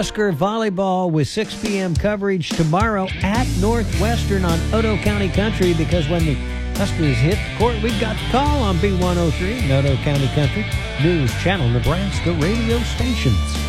Husker volleyball with 6 p.m. coverage tomorrow at Northwestern on Otoe County Country, because when the Huskers hit the court, we've got the call on B103, Otoe County Country, News Channel Nebraska radio stations.